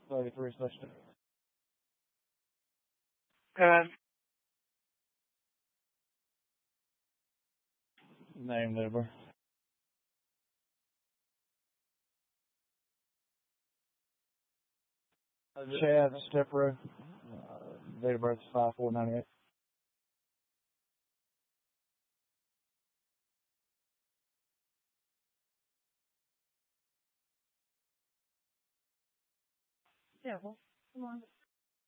33 special. And Name, date of birth. Chad Stepro. Date of birth is 5/4/98. yeah, well, come on.